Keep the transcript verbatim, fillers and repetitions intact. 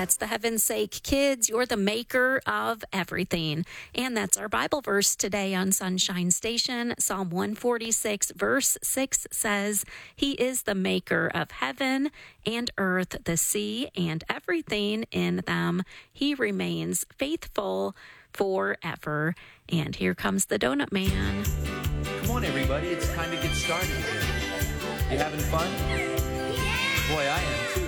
That's the heaven's sake. Kids, you're the maker of everything. And that's our Bible verse today on Sunshine Station. Psalm one forty-six, verse six says, He is the maker of heaven and earth, the sea, and everything in them. He remains faithful forever. And here comes the Donut Man. Come on, everybody. It's time to get started here. You having fun? Yeah! Boy, I am too.